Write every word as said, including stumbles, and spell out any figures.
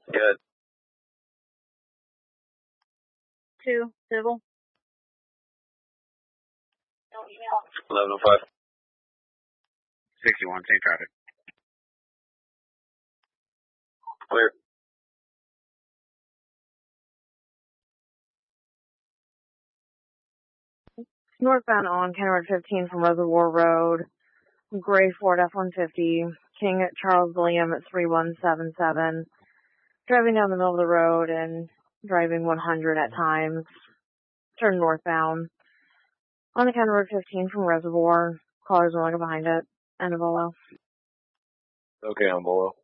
Good. Two, civil. eleven oh five. sixty-one, same traffic. Clear. Northbound on County Road fifteen from Reservoir Road. Gray Ford F one fifty. King at Charles William at three one seven seven. Driving down the middle of the road and driving one hundred at times. Turn northbound. On the County Road fifteen from Reservoir. Callers no longer behind it. End of Bolo. Okay on Bolo.